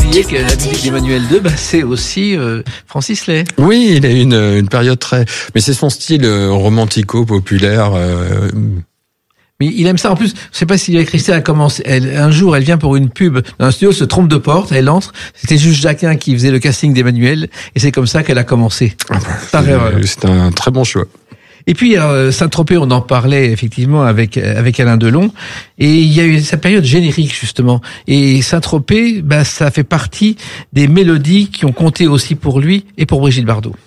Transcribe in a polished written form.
oublier que la musique d'Emmanuel II, c'est aussi Francis Lay. Oui, il a une période mais c'est son style romantico-populaire. Mais il aime ça. En plus, je sais pas si Christelle a commencé. Un jour, elle vient pour une pub dans un studio, se trompe de porte, elle entre. C'était juste Jacquin qui faisait le casting d'Emmanuel, et c'est comme ça qu'elle a commencé. C'est un très bon choix. Et puis, Saint-Tropez, on en parlait effectivement avec Alain Delon, et il y a eu sa période générique justement. Et Saint-Tropez, ça fait partie des mélodies qui ont compté aussi pour lui et pour Brigitte Bardot.